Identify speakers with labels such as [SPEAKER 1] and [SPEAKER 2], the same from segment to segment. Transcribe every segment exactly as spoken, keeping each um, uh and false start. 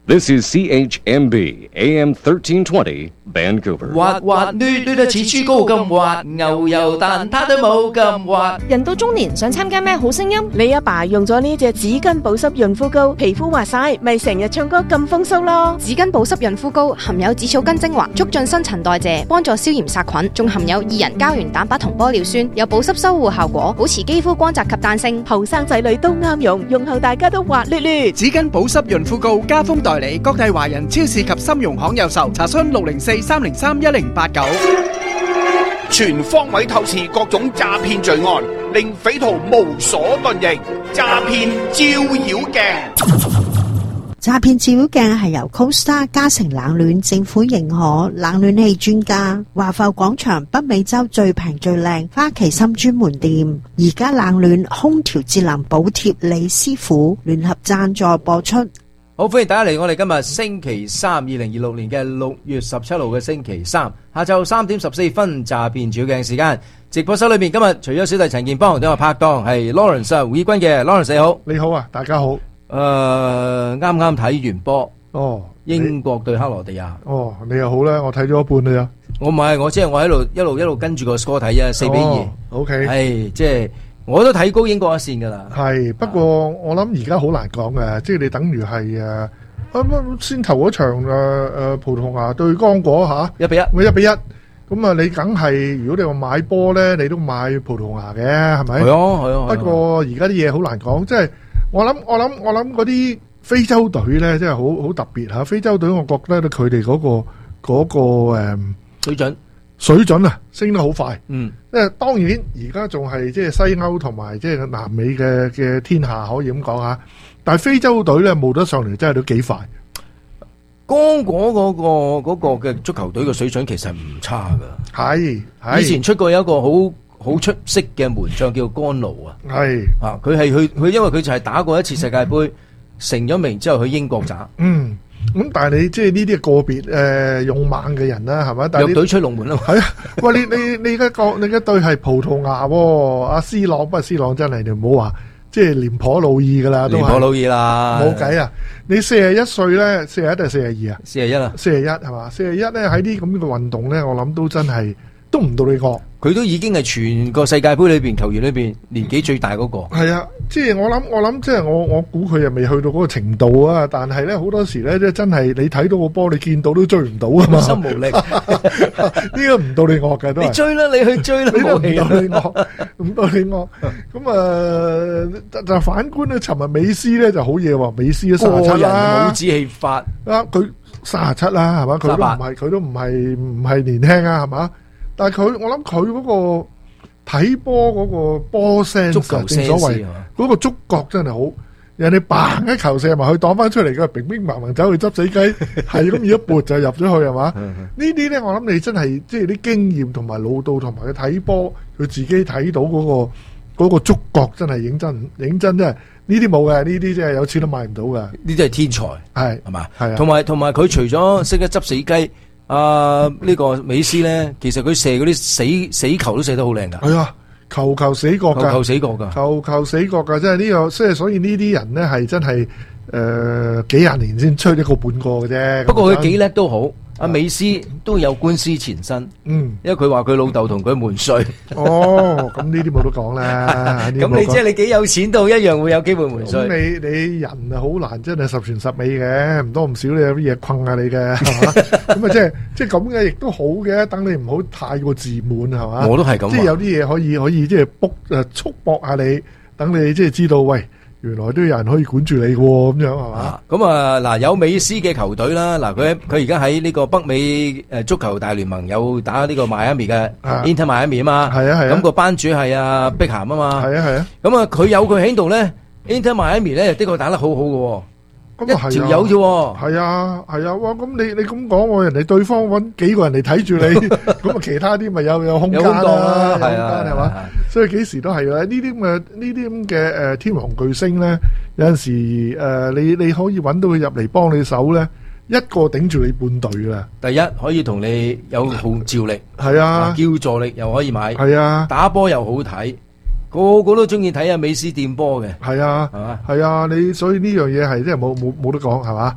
[SPEAKER 1] This is C H M B A M thirteen twenty Vancouver。
[SPEAKER 2] 滑滑捋捋得似豬膏咁滑，牛油蛋撻都冇咁滑。
[SPEAKER 3] 人到中年想參加咩好聲音？
[SPEAKER 4] 你阿爸用咗呢隻紙巾保濕潤膚膏，皮膚滑晒，咪成日唱歌咁風騷咯。
[SPEAKER 5] 紙巾保濕潤膚膏含有紫草根精華，促進新陳代謝，幫助消炎殺菌，仲含有二人膠原蛋白同玻尿酸，有保濕修護效果，保持肌膚光澤及彈性。
[SPEAKER 4] 後生仔女都啱用，用後大家都滑捋捋。
[SPEAKER 6] 紙巾保濕潤膚膏加封代理，各大華人超市及深融行有售，查詢六零四三零三一零八九。
[SPEAKER 7] 全方位透視各種詐騙罪案，令匪徒無所遁形。詐騙照妖鏡。
[SPEAKER 8] 詐騙照妖鏡係由 Costa 嘉誠冷暖政府認可冷暖氣專家華埠廣場北美洲最平最靚花旗參專門店，而家冷暖空調節能補貼李師傅聯合贊助播出。
[SPEAKER 2] 好，歡迎大家嚟我哋今日星期三，二零二六年嘅六月十七號嘅星期三下晝三點十四分詐騙照鏡時間。直播室裏面今日除咗小弟陳健邦，都有拍檔係 Lawrence 胡義君嘅 Lawrence， 你好。
[SPEAKER 9] 你好啊，大家好。
[SPEAKER 2] 誒、呃，啱啱睇完波
[SPEAKER 9] 哦，
[SPEAKER 2] 英國對克羅地亞。
[SPEAKER 9] 哦，你又好啦，我睇咗一半啦。
[SPEAKER 2] 我唔係，我即係我喺度一路一路跟住個 score 睇啫，四比二。
[SPEAKER 9] O K，
[SPEAKER 2] 係即係我都睇高英國一線噶啦。
[SPEAKER 9] 係，不過我諗而家好難講嘅，即係你等於係誒。咁先頭嗰場誒誒葡萄牙對剛果嚇
[SPEAKER 2] 一比一，
[SPEAKER 9] 咪一比一，咁啊你梗係如果你話買波咧，你都買葡萄牙嘅係咪？
[SPEAKER 2] 係啊係啊。
[SPEAKER 9] 不過而家啲嘢好難講，即係我諗我諗我諗嗰啲非洲隊咧，真係好好特別嚇。非洲隊我覺得佢哋嗰個嗰個誒
[SPEAKER 2] 水準
[SPEAKER 9] 水準啊升得好快。
[SPEAKER 2] 嗯，
[SPEAKER 9] 因為當然而家仲係即係西歐同埋即係南美嘅嘅天下，可以咁講嚇。但係非洲隊咧冒得上嚟真係都幾快。
[SPEAKER 2] 剛果嗰個嗰個嘅足球隊嘅水準其實唔差噶。
[SPEAKER 9] 係係。
[SPEAKER 2] 以前出過有一個好好出色嘅門將叫甘奴啊。
[SPEAKER 9] 係
[SPEAKER 2] 啊，佢係去佢因為佢就係打過一次世界盃，成咗名之後去英國打。
[SPEAKER 9] 嗯。咁但係你即係呢啲係個別誒勇猛嘅人啦，係咪？但係
[SPEAKER 2] 弱隊出龍門啊嘛。
[SPEAKER 9] 係啊，喂，你你你而家個你嘅隊係葡萄牙喎，阿 C 朗不過 C 朗真係你唔好話。即係廉頗老矣噶啦，都係
[SPEAKER 2] 廉頗老矣啦，
[SPEAKER 9] 冇計啊！你四十一歲咧，四十一定係四十二啊？
[SPEAKER 2] 四十一啊，
[SPEAKER 9] 四十一係嘛？四十一咧喺啲咁嘅運動咧，我諗都真係都唔到你惡。
[SPEAKER 2] 佢都已經係全個世界盃裏邊球員裏邊年紀最大嗰個。
[SPEAKER 9] 係啊，即係我諗，我諗即係我我估佢又未去到嗰個程度啊！但係咧好多時咧，即係真係你睇到個波，你見到都追唔到啊嘛，
[SPEAKER 2] 心無力。
[SPEAKER 9] 呢個唔到你惡嘅都係。
[SPEAKER 2] 你追啦，你去追啦，冇氣
[SPEAKER 9] 唔到你惡，唔到你惡。咁啊，就反觀咧，尋日美斯咧就好嘢喎，美斯都三十七啦，
[SPEAKER 2] 冇子氣法
[SPEAKER 9] 啊，佢三十七啦，係嘛？佢都唔係，佢都唔係唔係年輕啊，係嘛？但係佢，我諗佢嗰個睇波嗰個波聲，
[SPEAKER 2] 足球
[SPEAKER 9] 正所謂嗰個觸覺真係好。人哋嘭一球射埋去，擋翻出嚟嘅，兵兵盲盲走去執死雞，係咁而一撥就入咗去，係嘛？呢啲咧，我諗你真係即係啲經驗同埋老道同埋佢睇波，佢自己睇到嗰個嗰個觸覺真係認真認真，真係呢啲冇嘅，呢啲真係有錢都買唔到嘅。
[SPEAKER 2] 呢啲係天才，
[SPEAKER 9] 係
[SPEAKER 2] 係嘛？
[SPEAKER 9] 係啊，
[SPEAKER 2] 同埋同埋佢除咗識得執死雞。啊！呢、這個美斯咧，其實佢射嗰啲死死球都射得好靚噶。
[SPEAKER 9] 係啊，球球死角噶，
[SPEAKER 2] 球球死角噶，
[SPEAKER 9] 球球死角噶，即係呢個，即係所以呢啲人咧係真係誒、呃、幾廿年先吹一個半個嘅啫。
[SPEAKER 2] 不過佢幾叻都好。阿美斯都有官司纏身，
[SPEAKER 9] 嗯，
[SPEAKER 2] 因為佢話佢老豆同佢瞞稅。
[SPEAKER 9] 哦，咁呢啲冇得講啦。
[SPEAKER 2] 咁你即係你幾有錢到一樣會有機會瞞稅。
[SPEAKER 9] 咁你你人啊好難真係十全十美嘅，唔多唔少你有啲嘢困下你嘅，係嘛？咁啊即係即係咁嘅，亦都好嘅。等你唔好太過自滿，係嘛？
[SPEAKER 2] 我都係咁。
[SPEAKER 9] 即係有啲嘢可以可以即係卜誒束縛下你，等你即係知道喂。原來都有人可以管住你嘅咁樣係嘛？
[SPEAKER 2] 咁啊嗱，有美斯嘅球隊啦，嗱佢佢而家喺呢個北美誒足球大聯盟有打呢個邁阿密嘅 Inter Miami 啊嘛，
[SPEAKER 9] 係啊係啊，咁
[SPEAKER 2] 個班主係阿碧咸啊嘛，
[SPEAKER 9] 係啊係啊，
[SPEAKER 2] 咁啊佢有佢喺度咧 ，Inter Miami 咧的確打得好好嘅。一條友啫喎，
[SPEAKER 9] 係啊係啊，哇！咁你你咁講，我人哋對方揾幾個人嚟睇住你，咁啊其他啲咪有有空間啦，有空間係嘛？所以幾時都係啦。呢啲咁嘅呢啲咁嘅誒天王巨星咧，有陣時誒你你可以揾到佢入嚟幫你手咧，一個頂住你半隊啦。
[SPEAKER 2] 第一可以同你有號召力，
[SPEAKER 9] 係啊，
[SPEAKER 2] 叫助力又可以買，
[SPEAKER 9] 係啊，
[SPEAKER 2] 打波又好睇。個個都中意睇下美斯掂波嘅，
[SPEAKER 9] 係啊，
[SPEAKER 2] 係嘛，
[SPEAKER 9] 係啊，你所以呢樣嘢係真係冇冇冇得講係嘛？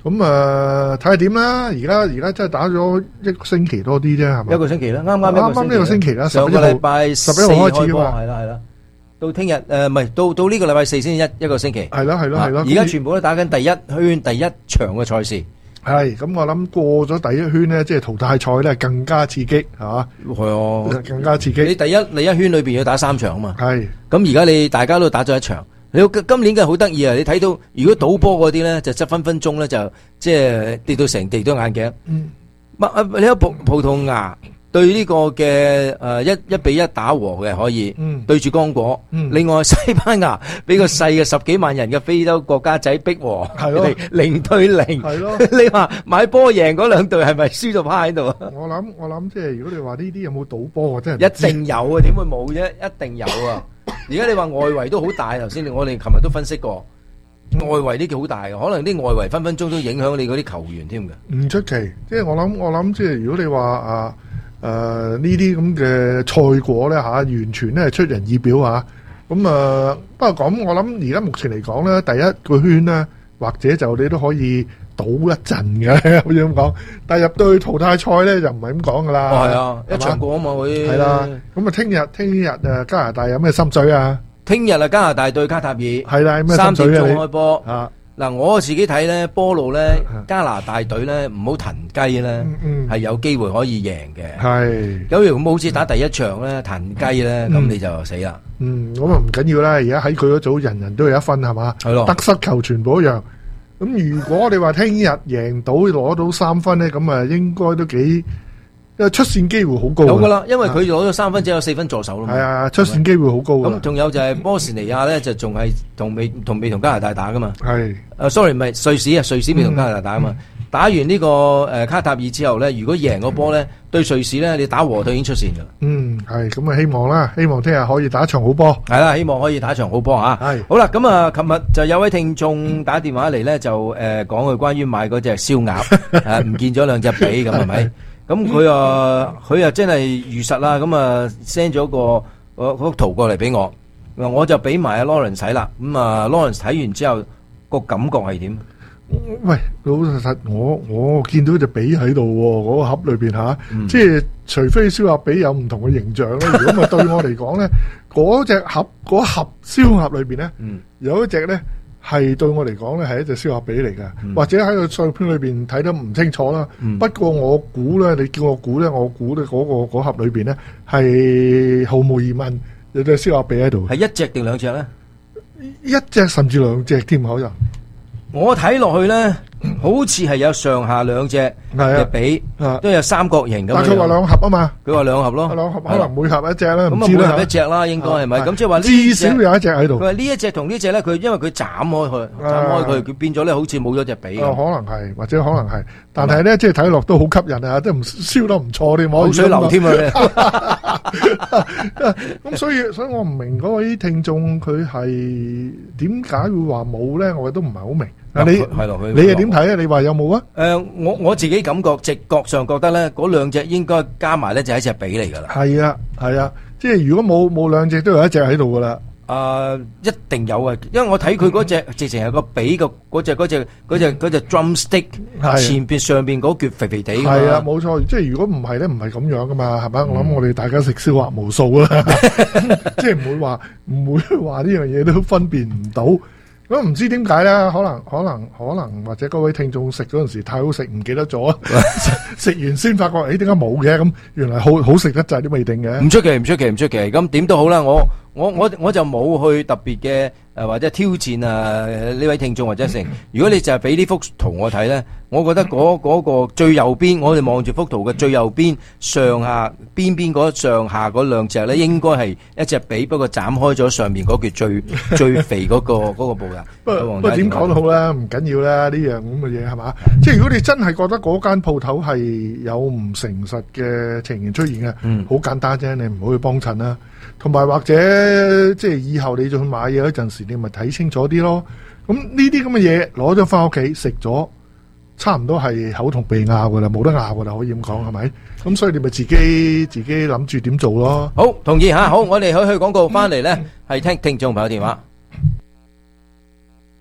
[SPEAKER 9] 咁啊睇下點啦。而家而家真係打咗一個星期多啲啫，係咪？
[SPEAKER 2] 一個星期啦，啱啱
[SPEAKER 9] 啱啱呢個星期啦，
[SPEAKER 2] 上個禮拜
[SPEAKER 9] 十一號開始㗎嘛，
[SPEAKER 2] 係啦係啦。到聽日誒唔係到到呢個禮拜四先一一個星期。
[SPEAKER 9] 係咯係咯係咯。
[SPEAKER 2] 而家全部都打緊第一圈第一場嘅賽事。
[SPEAKER 9] 係咁，我諗過咗第一圈咧，即係淘汰賽咧更加刺激，係嘛？
[SPEAKER 2] 係啊，
[SPEAKER 9] 更加刺激。
[SPEAKER 2] 你第一你一圈裏邊要打三場啊嘛。
[SPEAKER 9] 係。
[SPEAKER 2] 咁而家你大家都打咗一場。你今年嘅好得意啊！你睇到如果賭波嗰啲咧，就執分分鐘咧就即係跌到成地都眼鏡。
[SPEAKER 9] 嗯，
[SPEAKER 2] 乜啊？你睇葡葡萄牙對呢個嘅誒一一比一打和嘅可以，
[SPEAKER 9] 嗯，
[SPEAKER 2] 對住剛果。
[SPEAKER 9] 嗯，
[SPEAKER 2] 另外西班牙俾個細嘅十幾萬人嘅非洲國家仔逼和，
[SPEAKER 9] 係咯，
[SPEAKER 2] 零對零，
[SPEAKER 9] 係咯。
[SPEAKER 2] 你話買波贏嗰兩隊係咪輸咗趴喺度啊？
[SPEAKER 9] 我諗我諗即係如果你話呢啲有冇賭波啊，真係
[SPEAKER 2] 一定有啊！點會冇啫？一定有啊！而家你話外圍都好大，頭先我哋琴日都分析過，外圍呢個好大嘅，可能啲外圍分分鐘都影響你嗰啲球員添嘅。
[SPEAKER 9] 唔出奇，即係我諗我諗即係如果你話啊誒呢啲咁嘅賽果咧嚇，完全咧係出人意表嚇。咁啊不過咁我諗而家目前嚟講咧，第一個圈咧或者就你都可以賭一陣嘅，好似咁講。但係入到去淘汰賽咧就唔係咁講噶啦。
[SPEAKER 2] 哦係啊，一場過啊嘛會。係
[SPEAKER 9] 啦，咁啊聽日聽日誒加拿大有咩心水啊？
[SPEAKER 2] 聽日啊加拿大對卡塔爾。係
[SPEAKER 9] 啦，咩
[SPEAKER 2] 三
[SPEAKER 9] 心水啊？
[SPEAKER 2] 點鐘開波。
[SPEAKER 9] 啊
[SPEAKER 2] 嗱，我自己睇咧波路咧加拿大隊咧唔好騰雞咧，係有機會可以贏嘅。
[SPEAKER 9] 係。
[SPEAKER 2] 咁如果好似打第一場咧騰雞咧，咁你就死啦。
[SPEAKER 9] 嗯，咁啊唔緊要啦，而家喺佢嗰組人人都有一分係嘛？
[SPEAKER 2] 係咯。
[SPEAKER 9] 得失球全部一樣。咁如果你話聽日贏到攞到三分咧，咁啊應該都幾，因為出線機會好高。
[SPEAKER 2] 有噶啦，因為佢攞咗三分，只有四分助手啦嘛。
[SPEAKER 9] 係啊，出線機會好高。
[SPEAKER 2] 咁仲有就係波士尼亞咧，就仲係同未同未同加拿大打噶嘛。
[SPEAKER 9] 係。
[SPEAKER 2] 誒，sorry，唔係瑞士啊，瑞士未同加拿大打啊嘛。打完呢個誒卡塔爾之後咧，如果贏個波咧，對瑞士咧，你打和隊已經出線噶啦。
[SPEAKER 9] 嗯，係咁啊，希望啦，希望聽日可以打一場好波。
[SPEAKER 2] 係啦，希望可以打一場好波嚇。係。好啦，咁啊，琴日就有位聽眾打電話嚟咧，就誒講佢關於買嗰隻燒鴨，誒唔見咗兩隻髀咁係咪？咁佢啊，佢啊真係如實啦，咁啊 send 咗個嗰幅圖過嚟俾我，我就俾埋阿 Lawrence 睇啦。咁啊 Lawrence 睇完之後個感覺係點？
[SPEAKER 9] 喂，老實實，我我見到隻髀喺度喎，嗰個盒裏邊嚇，即係除非燒鴨髀有唔同嘅形象咧，如果咪對我嚟講咧，嗰隻盒嗰盒燒鴨裏邊咧，有一隻咧係對我嚟講咧係一隻燒鴨髀嚟嘅，或者喺個相片裏邊睇得唔清楚啦。不過我估咧，你叫我估咧，我估咧嗰個嗰盒裏邊咧係毫無疑問有隻燒鴨髀喺度。
[SPEAKER 2] 係一隻定兩隻咧？
[SPEAKER 9] 一隻甚至兩隻添，可能。
[SPEAKER 2] 我睇落去咧，好似係有上下兩隻嘅髀，都有三角形咁樣。
[SPEAKER 9] 但佢話兩盒啊嘛，
[SPEAKER 2] 佢話兩盒咯，
[SPEAKER 9] 兩盒可能每盒一隻啦，
[SPEAKER 2] 咁啊每盒一隻啦，應該係咪？咁即係話
[SPEAKER 9] 至少有一隻喺度。
[SPEAKER 2] 佢話呢一隻同呢隻咧，佢因為佢斬開佢，斬開佢，佢變咗咧好似冇咗隻髀。
[SPEAKER 9] 可能係，或者可能係，但係咧即係睇落都好吸引啊，都唔燒得唔錯添，
[SPEAKER 2] 口水流添啊！
[SPEAKER 9] 咁所以所以我唔明嗰位聽眾佢係點解會話冇咧？我都唔係好明。你
[SPEAKER 2] 係咯，
[SPEAKER 9] 你係點睇啊？你話有冇啊？
[SPEAKER 2] 誒，我我自己感覺直覺上覺得咧，嗰兩隻應該加埋咧就係一隻髀嚟噶啦。
[SPEAKER 9] 係啊，係啊，即係如果冇冇兩隻都有一隻喺度噶啦。
[SPEAKER 2] 誒，一定有啊，因為我睇佢嗰隻直情係個髀個嗰隻嗰隻嗰隻嗰隻 drumstick 前邊上邊嗰橛肥肥地。
[SPEAKER 9] 係啊，冇錯。即係如果唔係咧，唔係咁樣噶嘛，係咪？我諗我哋大家食燒鴨無數啦，即係唔會話唔會話呢樣嘢都分辨唔到。咁唔知點解咧？可能可能可能或者各位聽眾食嗰陣時太好食，唔記得咗，食完先發覺，誒點解冇嘅？咁原來好好食得滯都未定嘅。
[SPEAKER 2] 唔出奇，唔出奇，唔出奇。咁點都好啦，我我我我就冇去特別嘅誒或者挑戰啊呢位聽眾或者成。如果你就係俾呢幅圖我睇咧，我覺得嗰嗰個最右邊，我哋望住幅圖嘅最右邊上下邊邊嗰上下嗰兩隻咧，應該係一隻髀，不過斬開咗上面嗰橛最最肥嗰個嗰個部㗎。
[SPEAKER 9] 不過不過點講都好啦，唔緊要啦，呢樣咁嘅嘢係嘛？即係如果你真係覺得嗰間鋪頭係有唔誠實嘅情形出現嘅，好簡單啫，你唔好去幫襯啦。同埋或者即係以後你再去買嘢嗰陣時，你咪睇清楚啲咯。咁呢啲咁嘅嘢攞咗翻屋企食咗，差唔多係口同鼻拗噶啦，冇得拗噶啦，可以咁講係咪？咁所以你咪自己自己諗住點做咯。
[SPEAKER 2] 好，同意吓。好，我哋去去廣告翻嚟咧，係聽聽眾朋友電話。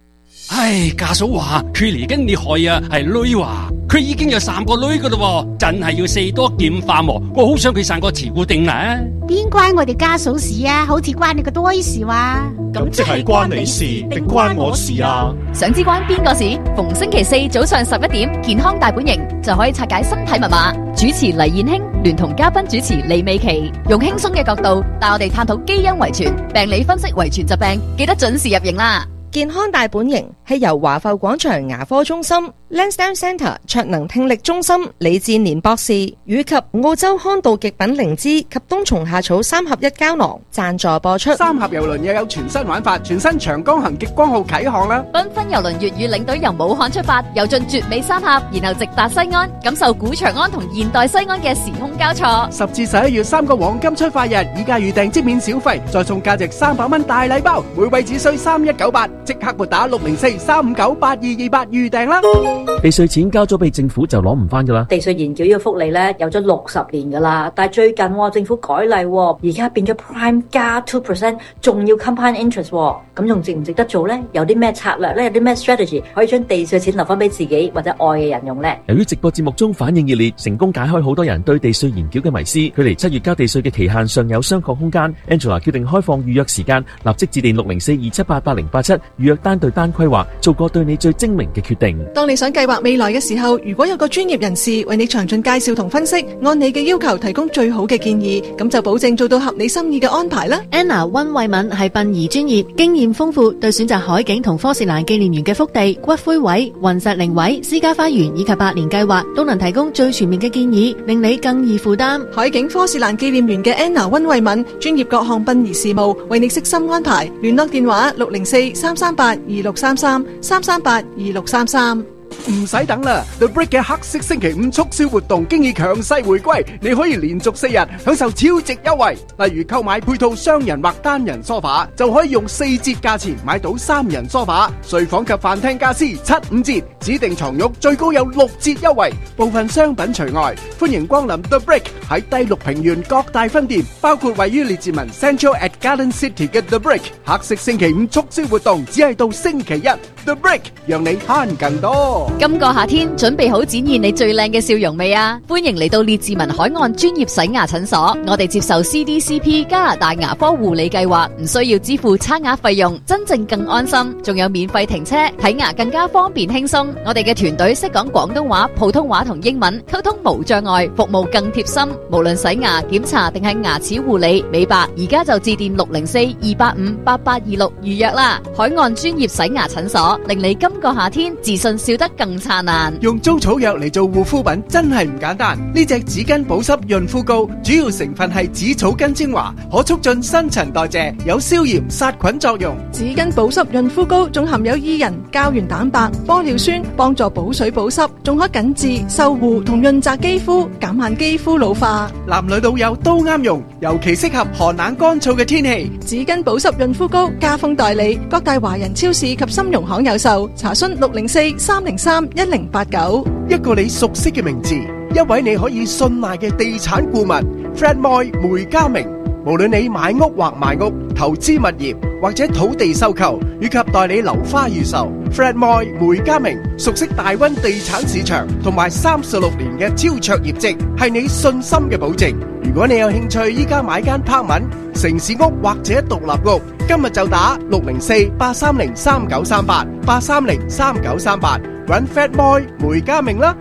[SPEAKER 10] 唉，家嫂話佢嚟緊你害啊，係女話佢已經有三個女噶啦，真係要四多劍化喎。我好想佢生個慈固定啦。
[SPEAKER 11] 邊關我哋家嫂事啊？好似關你個多事話。
[SPEAKER 12] 咁即係關你事定關我事啊？
[SPEAKER 13] 想知關邊個事？逢星期四早上十一點，健康大本營就可以拆解身體密碼。主持黎燕卿聯同嘉賓主持李美琪，用輕鬆嘅角度帶我哋探討基因遺傳、病理分析遺傳疾病，記得準時入營啦。
[SPEAKER 3] 健康大本營係由華埠廣場牙科中心、Lansdowne Centre 卓能聽力中心李志年博士以及澳洲康道極品靈芝及冬蟲夏草三合一膠囊贊助播出。
[SPEAKER 6] 三峽郵輪又有全新玩法，全新長江行極光號啟航啦！
[SPEAKER 13] 繽紛郵輪粵語領隊由武漢出發，遊進絕美三峽，然後直達西安，感受古長安同現代西安嘅時空交錯。
[SPEAKER 6] 十至十一月三個黃金出發日，以價預訂即免小費，再送價值三百蚊大禮包，每位只需三一九八。即刻撥打六零四三五九八二二八預訂啦！
[SPEAKER 14] 地稅錢交咗俾政府就攞唔翻噶啦。
[SPEAKER 15] 地稅延繳呢個福利咧有咗六十年噶啦，但係最近、哦、政府改例、哦，而家變咗 Prime 加 two percent， 仲要 compound interest， 咁、哦、仲值唔值得做咧？有啲咩策略咧？有啲咩 strategy 可以將地稅錢留翻俾自己或者愛嘅人用咧？
[SPEAKER 14] 由於直播節目中反應熱烈，成功解開好多人對地稅延繳嘅迷思。距離七月交地稅嘅期限尚有商榷空間。Angela 決定開放預約時間，立即致電六零四二七八八零八七預約單對單規劃，做個對你最精明嘅決定。
[SPEAKER 16] 當你想計劃未來嘅時候，如果有個專業人士為你詳盡介紹同分析，按你嘅要求提供最好嘅建議，咁就保證做到合你心意嘅安排啦。
[SPEAKER 17] Anna 溫慧敏係殯儀專業，經驗豐富，對選擇海景同科士蘭紀念園嘅福地、骨灰位、雲石靈位、私家花園以及百年計劃，都能提供最全面嘅建議，令你更易負擔。
[SPEAKER 16] 海景科士蘭紀念園嘅 Anna 溫慧敏，專業各項殯儀事務，為你悉心安排。聯絡電話六零四三三八二六三三三三八二六三三。
[SPEAKER 6] 唔使等啦 ，The Brick 嘅黑色星期五促銷活動經已強勢回歸，你可以連續四日享受超值優惠。例如購買配套雙人或單人梳化，就可以用四折價錢買到三人梳化。睡房及飯廳家私七五折，指定床褥最高有六折優惠，部分商品除外。歡迎光臨 The Brick 喺第六平原各大分店，包括位於列治文 Central at Garden City 嘅 The Brick 黑色星期五促銷活動，只係到星期一。The Brick 讓你慳更多。
[SPEAKER 13] 今個夏天準備好展現你最靚嘅笑容未啊？歡迎嚟到列治文海岸專業洗牙診所，我哋接受 C D C P 加拿大牙科護理計劃，唔需要支付差額費用，真正更安心，仲有免費停車，睇牙更加方便輕鬆。我哋嘅團隊識講廣東話、普通話同英文，溝通無障礙，服務更貼心。無論洗牙、檢查定係牙齒護理、美白，而家就致電六零四二八五八八二六預約啦。海岸專業洗牙診所，令你今個夏天自信笑得更燦爛。
[SPEAKER 6] 用中草藥嚟做護膚品真係唔簡單。呢隻紙巾保濕潤膚膏主要成分係紫草根精華，可促進新陳代謝，有消炎殺菌作用。
[SPEAKER 16] 紙巾保濕潤膚膏仲含有伊人、膠原蛋白、玻尿酸，幫助補水補濕，仲可緊致、修護同潤澤肌膚，減慢肌膚老化。
[SPEAKER 6] 男女老幼都啱用，尤其適合寒冷乾燥嘅天氣。
[SPEAKER 16] 紙巾保濕潤膚膏家豐代理，各大華人超市及金融行有售。查詢六零四三零三一零八九。
[SPEAKER 6] 一個你熟悉嘅名字，一位你可以信賴嘅地產顧問 Fred Moy 梅家明。無論你買屋或賣屋、投資物業或者土地收購，以及代理樓花預售， Fred Moy 梅家明熟悉大溫地產市場同埋三十六年嘅超卓業績，係你信心嘅保證。如果你有興趣依家買間 apartment、城市屋或者獨立屋，今日就打六零四八三零三九三八八三零三九三八，搵 Fred Moy 梅家明啦。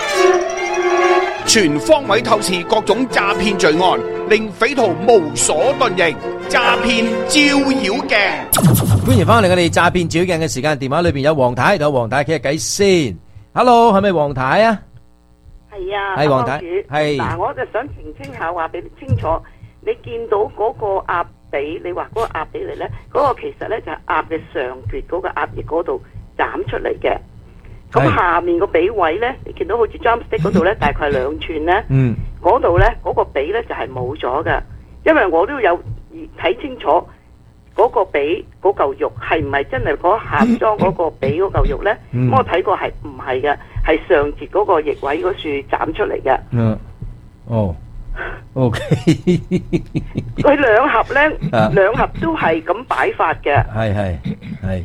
[SPEAKER 7] 全方位透視各種詐騙罪案，令匪徒無所遁形。詐騙照妖鏡，
[SPEAKER 2] 歡迎翻嚟我哋詐騙照妖鏡嘅時間。電話裏邊有黃太，同黃太傾下偈先。Hello， 係咪黃太啊？
[SPEAKER 18] 係啊，
[SPEAKER 2] 係黃太。
[SPEAKER 18] 係嗱，我就想澄清下，話俾你清楚。你見到嗰個鴨髀，你話嗰個鴨髀嚟咧，嗰、嗰個其實咧就係鴨嘅上橛嗰個鴨翼嗰度斬出嚟嘅。咁下面個髀位咧，你見到好似 drumstick 嗰度咧，大概兩寸咧，嗰度咧嗰個髀咧就係冇咗嘅，因為我都有睇清楚嗰個髀嗰嚿肉係唔係真係嗰下裝嗰個髀嗰嚿肉咧？咁、嗯、我睇過係唔係嘅，係上節嗰個翼位嗰處斬出嚟嘅。嗯，
[SPEAKER 2] 哦 ，OK，
[SPEAKER 18] 佢兩盒咧，兩盒都係咁擺法嘅。
[SPEAKER 2] 係係係。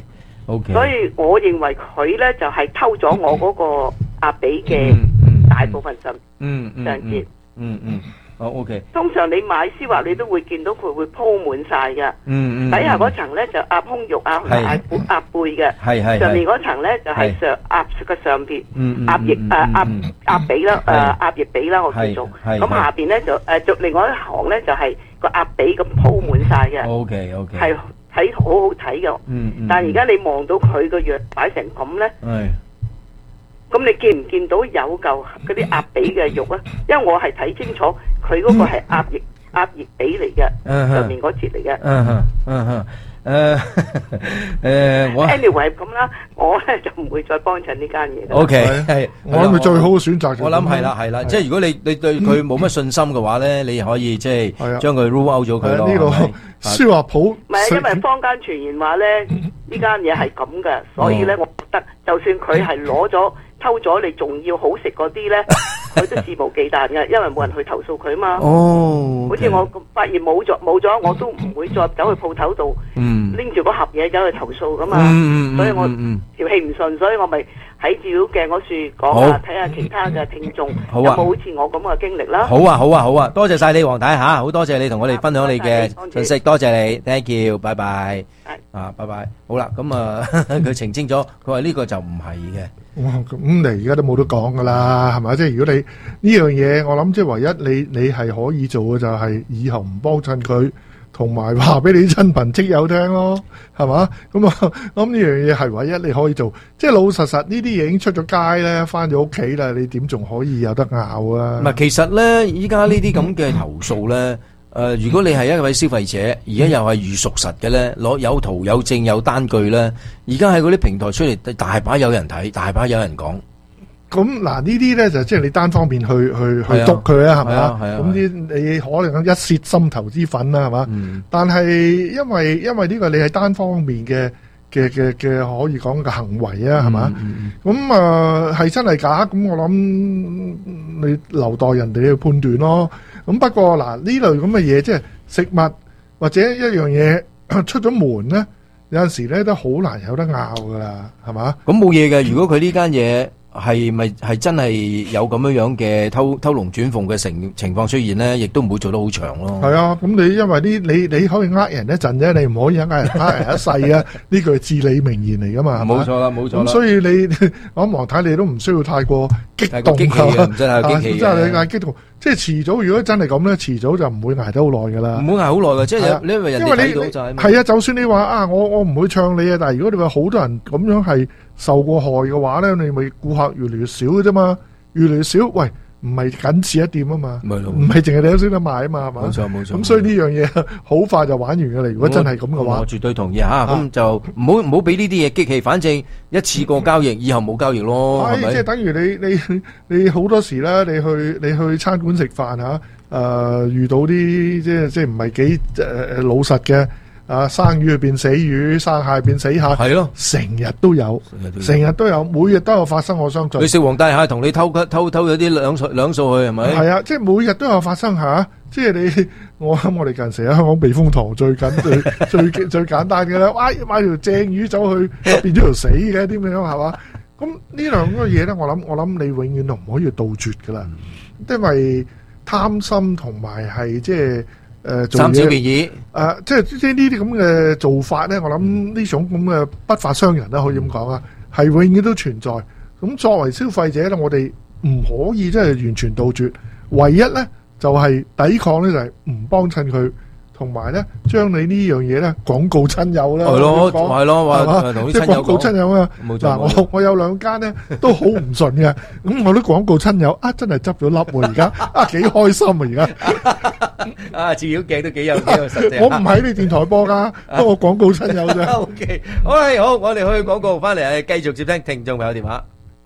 [SPEAKER 2] OK，
[SPEAKER 18] 所以我認為佢咧就係偷咗我嗰個阿比嘅大部分上
[SPEAKER 2] 嗯嗯
[SPEAKER 18] 上節。
[SPEAKER 2] 嗯嗯，好 OK。
[SPEAKER 18] 通常你買絲襪，你都會見到佢會鋪滿晒嘅。
[SPEAKER 2] 嗯嗯。
[SPEAKER 18] 底下嗰層咧就壓胸肉啊，壓壓背嘅。
[SPEAKER 2] 係係。
[SPEAKER 18] 上面嗰層咧就係上壓嘅上邊，
[SPEAKER 2] 嗯
[SPEAKER 18] 壓翼誒壓壓髀啦，誒壓翼髀啦，我叫做。咁下邊咧就誒就另外一行咧就係個壓髀咁鋪滿晒嘅。
[SPEAKER 2] OK OK。
[SPEAKER 18] 係睇好好睇嘅。嗯嗯。但係而家你望到佢個樣擺成咁咧。係。咁你見唔見到有嚿嗰啲鴨髀嘅肉啊？因為我係睇清楚，佢嗰個係鴨翼鴨翼髀嚟嘅，上面嗰節嚟嘅。
[SPEAKER 2] 嗯哼，嗯哼，誒誒，我
[SPEAKER 18] anyway 咁啦，我咧就唔會再幫襯呢間嘢。
[SPEAKER 2] O K，係
[SPEAKER 9] 我諗咪最好嘅選擇。
[SPEAKER 2] 我諗係啦，係啦，即係如果你你對佢冇乜信心嘅話咧，你可以即係將佢 rule out 咗佢咯。
[SPEAKER 9] 呢個書畫鋪
[SPEAKER 18] 唔係啊，因為坊間傳言話咧呢間嘢係咁嘅，所以咧我覺得就算佢係攞咗。偷咗你仲要好食嗰啲咧，佢都肆無忌憚嘅，因為冇人去投訴佢嘛。
[SPEAKER 2] 哦，
[SPEAKER 18] 好似我發現冇咗冇咗，我都唔會再走去鋪頭度拎住嗰盒嘢走去投訴噶嘛。所以我條氣唔順，所以我咪喺照妖鏡嗰處講下，睇下其他嘅聽眾有冇好似我咁嘅經歷啦。
[SPEAKER 2] 好啊，好啊，好啊，多謝晒你黃太嚇，好多謝你同我哋分享你嘅信息，多謝你 ，thank you，拜拜。啊，拜拜。好啦，咁啊，佢澄清咗，佢話呢個就唔係嘅。
[SPEAKER 9] 哇！咁你而家都冇得講噶啦，係咪？即係如果你呢樣嘢，我諗即係唯一你你係可以做嘅就係以後唔幫襯佢，同埋話俾你親朋戚友聽咯，係嘛？咁啊，咁呢樣嘢係唯一你可以做。即係老實實呢啲嘢已經出咗街咧，翻咗屋企啦，你點仲可以有得拗啊？
[SPEAKER 2] 唔係，其實咧，依家呢啲咁嘅投訴咧。誒、呃，如果你係一位消費者，而家又係預屬實嘅咧，攞有圖有證有單據咧，而家喺嗰啲平台出嚟，大把有人睇，大把有人講。
[SPEAKER 9] 咁嗱，呢啲咧就即係你單方面去去去督佢啊，係咪啊？咁啲你可能一泄心頭之憤啦，係嘛？嗯、但係因為因為呢個你係單方面嘅嘅嘅嘅可以講嘅行為啊，係嘛？咁啊係真係假？咁我諗你留待人哋去判斷咯。咁不過嗱，呢類咁嘅嘢，即係食物或者一樣嘢出咗門咧，有陣時咧都好難有得拗噶啦，係嘛？
[SPEAKER 2] 咁冇嘢嘅，如果佢呢間嘢係咪係真係有咁樣樣嘅偷偷龍轉鳳嘅情情況出現咧，亦都唔會做得好長咯。
[SPEAKER 9] 係啊，咁你因為呢，你你可以呃人一陣啫，你唔可以呃人呃人一世啊！呢句係至理名言嚟噶嘛，
[SPEAKER 2] 冇錯啦，冇錯啦。
[SPEAKER 9] 咁所以你我諗黃太你都唔需要太過激動
[SPEAKER 2] 激氣啊，唔真係激氣，
[SPEAKER 9] 真係你嗌激動。即係遲早，如果真係咁咧，遲早就唔會捱得好耐噶啦。
[SPEAKER 2] 唔會捱好耐嘅，即係有因為人哋睇到就係。
[SPEAKER 9] 係啊，就算你話啊，我我唔會唱你啊，但係如果你話好多人咁樣係受過害嘅話咧，你咪顧客越嚟越少嘅啫嘛，越嚟越少。喂，唔係僅此一店啊嘛，唔係淨係你有先得賣啊嘛，係嘛？
[SPEAKER 2] 冇錯冇錯。
[SPEAKER 9] 咁所以呢樣嘢好快就玩完嘅啦。如果真係咁嘅話，
[SPEAKER 2] 我絕對同意嚇。咁就唔好唔好俾呢啲嘢激氣，反正一次過交易，以後冇交易咯。係咪？
[SPEAKER 9] 即係等於你你你好多時咧，你去你去餐館食飯嚇，誒遇到啲即係即係唔係幾誒老實嘅。啊！生魚變死魚，生蟹變死蟹，
[SPEAKER 2] 係咯，
[SPEAKER 9] 成日都有，成日都有，每日都有發生。我相信
[SPEAKER 2] 你食皇帝蟹同你偷偷偷咗啲兩數兩數去係咪？
[SPEAKER 9] 係啊，即係每日都有發生嚇。即係你我諗我哋近時喺香港避風塘最緊最最最簡單嘅啦，買買條正魚走去變咗條死嘅點樣係嘛？咁呢兩個嘢咧，我諗我諗你永遠都唔可以杜絕噶啦，因為貪心同埋係即係。誒，
[SPEAKER 2] 貪小便宜，
[SPEAKER 9] 誒，即係即係呢啲咁嘅做法咧，我諗呢種咁嘅不法商人啦，可以咁講啊，係永遠都存在。咁作為消費者咧，我哋唔可以即係完全杜絕，唯一咧就係抵抗咧就係唔幫襯佢，同埋咧將你呢樣嘢咧廣告親友啦，
[SPEAKER 2] 係咯，係咯，話同啲親友
[SPEAKER 9] 廣告親友啊。嗱，我我有兩間咧都好唔順嘅，咁我啲廣告親友啊，真係執咗粒喎，而家啊幾開心啊，而家。
[SPEAKER 2] 啊！照妖鏡都幾有幾有實際。
[SPEAKER 9] 我唔喺你電台播噶，不過廣告親友啫。
[SPEAKER 2] O K， 好啦，好，我哋去廣告翻嚟，繼續接聽聽眾朋友電話。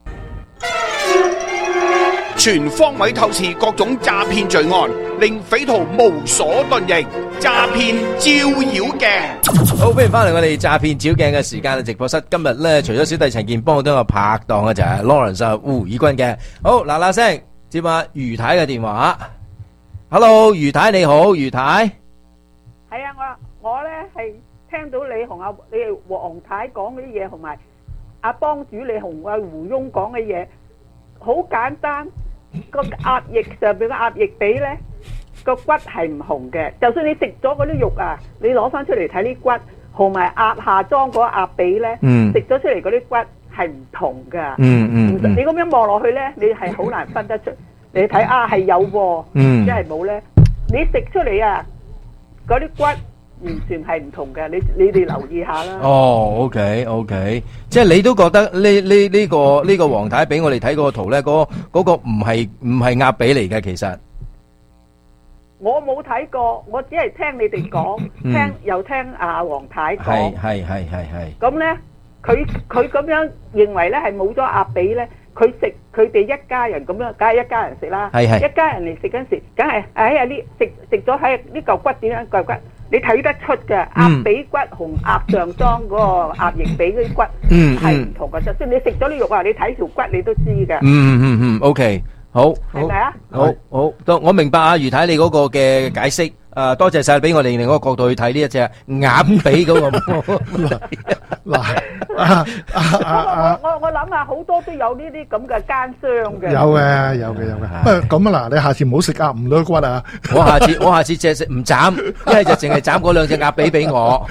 [SPEAKER 7] 全方位透視各種詐騙罪案，令匪徒無所遁形。詐騙照妖鏡。
[SPEAKER 2] 好，歡迎翻嚟我哋詐騙照妖鏡嘅時間嘅直播室。今日咧，除咗小弟陳健邦，都有拍檔嘅就係 Lawrence 胡以軍嘅。好，嗱嗱聲接下余太嘅電話。Hello，余太你好，余太。
[SPEAKER 19] 係啊，我我咧係聽到你同阿你黃太講嗰啲嘢，同埋阿幫主你同阿胡翁講嘅嘢，好簡單。個鴨翼上邊個鴨翼髀咧，個骨係唔紅嘅。就算你食咗嗰啲肉啊，你攞翻出嚟睇啲骨，同埋鴨下裝嗰個鴨髀咧，食咗出嚟嗰啲骨係唔同噶。
[SPEAKER 2] 嗯嗯嗯
[SPEAKER 19] 你咁樣望落去咧，你係好難分得出。你睇啊，係有喎，
[SPEAKER 2] 嗯
[SPEAKER 19] 即係冇咧。你食出嚟啊，嗰啲骨完全係唔同嘅。你你哋留意下啦。
[SPEAKER 2] 哦，OK OK，即係你都覺得呢呢呢個呢個黃太俾我哋睇嗰個圖咧，嗰嗰個唔係唔係鴨髀嚟嘅，其實。
[SPEAKER 19] 我冇睇過，我只係聽你哋講，
[SPEAKER 2] 嗯
[SPEAKER 19] 聽又聽阿黃太
[SPEAKER 2] 係
[SPEAKER 19] 講。
[SPEAKER 2] 係係係係。
[SPEAKER 19] 咁咧，佢佢咁樣認為咧係冇咗鴨髀咧，佢食佢哋一家人咁樣，梗係一家人食啦。
[SPEAKER 2] 係係
[SPEAKER 19] 一家人嚟食嗰陣時，梗係哎呀呢食食咗喺呢嚿骨點樣嚿骨，你睇得出嘅鴨髀骨同鴨上裝嗰個鴨翼髀嗰啲骨
[SPEAKER 2] 嗯
[SPEAKER 19] 係唔同嘅。就算你食咗啲肉啊，你睇條骨你都知嘅。
[SPEAKER 2] 嗯嗯嗯，OK，好，
[SPEAKER 19] 係咪啊？
[SPEAKER 2] 好好，都我明白啊，余太你嗰個嘅解釋，誒，多謝晒俾我哋另一個角度去睇呢一隻鴨髀嗰個。
[SPEAKER 9] 嗱，
[SPEAKER 19] 我我我諗下，好多都有呢啲咁嘅奸商嘅。
[SPEAKER 9] 有嘅，有嘅，有嘅。不過咁啊，嗱，你下次唔好食鴨唔多骨啊。
[SPEAKER 2] 我下次我下次淨係食唔斬，一係就淨係斬嗰兩隻鴨髀俾我。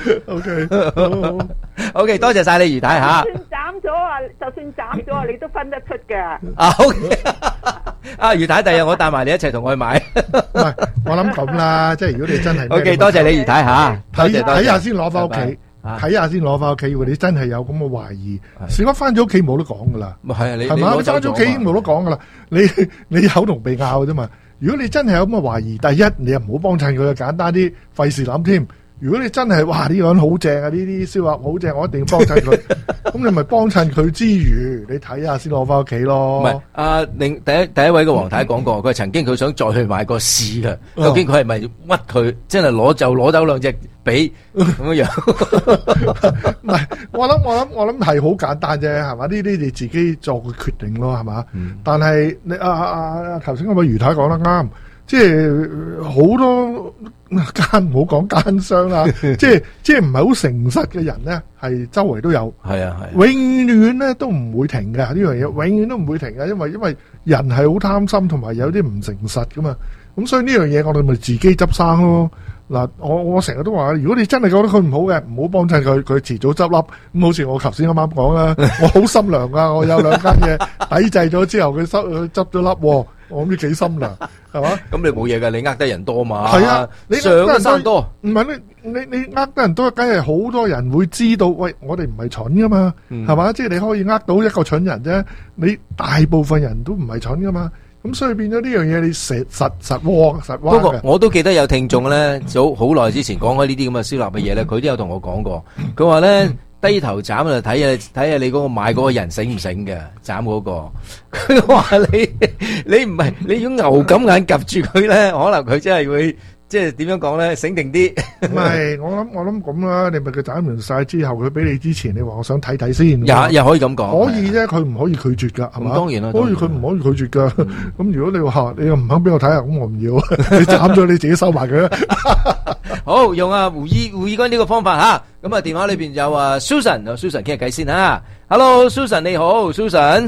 [SPEAKER 9] OK，
[SPEAKER 2] OK， 多謝晒你余太吓。
[SPEAKER 19] 就算斬咗啊，就算斬咗啊，你都分得出嘅。
[SPEAKER 2] 啊，OK。啊，余太，第日我帶埋你一齊同我去買。
[SPEAKER 9] 唔係，我諗咁啦，即係如果你真係
[SPEAKER 2] OK， 多謝你余太吓，
[SPEAKER 9] 睇
[SPEAKER 2] 多謝
[SPEAKER 9] 睇下先攞翻屋企。睇下先攞翻屋企，如果你真係有咁嘅懷疑，事關翻咗屋企冇得講噶啦，
[SPEAKER 2] 係啊，你
[SPEAKER 9] 係嘛？你翻咗屋企已經冇得講噶啦，你你口同鼻拗啫嘛。如果你真係有咁嘅懷疑，第一你又唔好幫襯佢，簡單啲，費事諗添。如果你真係哇呢個人好正啊，呢啲燒鴨好正，我一定要幫襯佢。咁你咪幫襯佢之餘，你睇下先攞翻屋企咯。
[SPEAKER 2] 唔係，阿另第一第一位嘅黃太講過，佢曾經佢想再去買個試嘅，究竟佢係咪屈佢，真係攞就攞走兩隻髀咁樣？
[SPEAKER 9] 唔係，我諗我諗我諗係好簡單啫，係嘛？呢啲你自己作個決定咯，係嘛？但係你阿阿阿頭先嗰位余太講得啱，即係好多。奸唔好講奸商啊！即係即係唔係好誠實嘅人咧，係周圍都有。
[SPEAKER 2] 係啊係。
[SPEAKER 9] 永遠咧都唔會停嘅呢樣嘢，永遠都唔會停嘅，因為因為人係好貪心，同埋有啲唔誠實噶嘛。咁所以呢樣嘢我哋咪自己執生咯。嗱，我我成日都話，如果你真係覺得佢唔好嘅，唔好幫襯佢，佢遲早執笠。咁好似我頭先啱啱講啦，我好心涼噶，我有兩間嘢抵制咗之後，佢收佢執咗笠，我唔知幾心涼，係嘛？
[SPEAKER 2] 咁你冇嘢噶，你呃得人多嘛？
[SPEAKER 9] 係啊，你
[SPEAKER 2] 上得山多，
[SPEAKER 9] 唔係你你你呃得人多，梗係好多人會知道。喂，我哋唔係蠢噶嘛，係嘛？即係你可以呃到一個蠢人啫，你大部分人都唔係蠢噶嘛。咁所以變咗呢樣嘢，你實實實窩實窩嘅。
[SPEAKER 2] 不過我都記得有聽眾咧，早好耐之前講開呢啲咁嘅燒臘嘅嘢咧，佢都有同我講過。佢話咧低頭斬就睇下睇下你嗰個買嗰個人醒唔醒嘅斬嗰個。佢話你你唔係你用牛咁眼夾住佢咧，可能佢真係會。即係點樣講咧？醒定啲。
[SPEAKER 9] 唔係，我諗我諗咁啦。你咪佢斬完晒之後，佢俾你之前，你話我想睇睇先。
[SPEAKER 2] 又又可以咁講。
[SPEAKER 9] 可以啫，佢唔可以拒絕噶，係嘛？
[SPEAKER 2] 當然啦。
[SPEAKER 9] 可以，佢唔可以拒絕噶。咁如果你話你又唔肯俾我睇下，咁我唔要。你斬咗你自己收埋佢。
[SPEAKER 2] 好，用阿胡醫胡醫官呢個方法吓。咁啊，電話裏邊有啊 Susan，Susan 傾下偈先吓。Hello，Susan 你好 ，Susan。